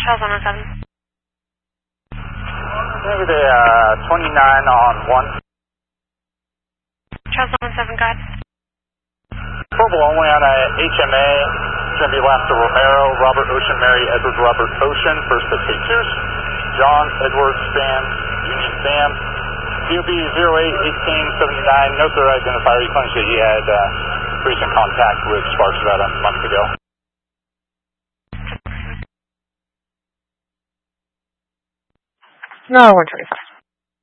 Charles 117. Maybe the 29 on 1. Charles 117, go ahead. Purple only on a HMA. It's going to be last to Romero, Robert Ocean, Mary Edward, Robert Ocean, first to K2s. John Edward Sam, Union Sam. DOB 081879, no third identifier. He claims that he had recent contact with Sparks about a month ago. No, 125.